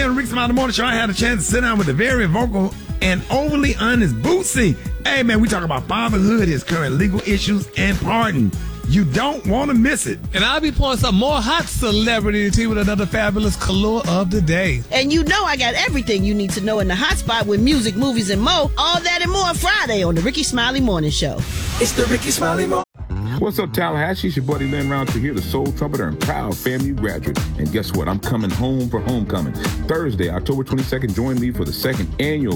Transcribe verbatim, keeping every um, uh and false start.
Friday on the Ricky Smiley Morning Show, I had a chance to sit down with the very vocal and overly honest Boosie. Hey, man, we talk about fatherhood, his current legal issues, and pardon. You don't want to miss it. And I'll be pouring some more hot celebrity tea with another fabulous color of the day. And you know I got everything you need to know in the hot spot with music, movies, and more. All that and more Friday on the Ricky Smiley Morning Show. It's the Ricky Smiley Morning. What's up, Tallahassee? It's your buddy Lynn Roundtree here, the soul trumpeter and proud FAMU graduate. And guess what? I'm coming home for homecoming. Thursday, October twenty-second, join me for the second annual